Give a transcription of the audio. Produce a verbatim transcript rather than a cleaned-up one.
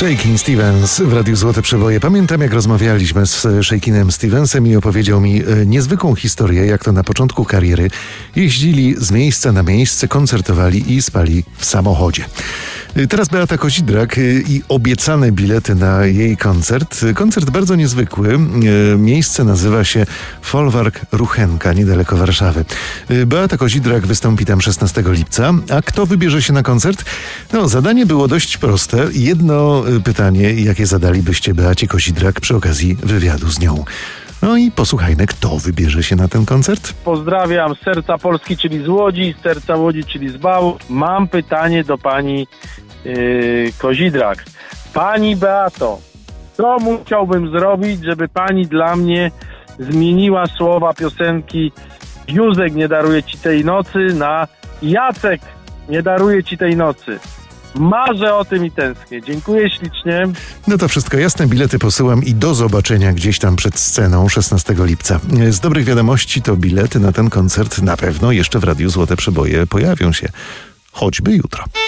Shakin' Stevens w Radiu Złote Przeboje. Pamiętam, jak rozmawialiśmy z Shakinem Stevensem i opowiedział mi niezwykłą historię, jak to na początku kariery jeździli z miejsca na miejsce, koncertowali i spali w samochodzie. Teraz Beata Kozidrak i obiecane bilety na jej koncert. Koncert bardzo niezwykły. Miejsce nazywa się Folwark Ruchenka, niedaleko Warszawy. Beata Kozidrak wystąpi tam szesnastego lipca. A kto wybierze się na koncert? No, zadanie było dość proste. Jedno pytanie, jakie zadalibyście Beacie Kozidrak przy okazji wywiadu z nią. No i posłuchajmy, kto wybierze się na ten koncert. Pozdrawiam z serca Polski, czyli z Łodzi, z serca Łodzi, czyli z Bału. Mam pytanie do pani yy, Kozidrak. Pani Beato, co musiałbym zrobić, żeby pani dla mnie zmieniła słowa piosenki Józek nie daruje ci tej nocy na Jacek nie daruje ci tej nocy? Marzę o tym i tęsknię. Dziękuję ślicznie. No to wszystko jasne. Bilety posyłam i do zobaczenia gdzieś tam przed sceną szesnastego lipca. Z dobrych wiadomości to bilety na ten koncert na pewno jeszcze w Radiu Złote Przeboje pojawią się. Choćby jutro.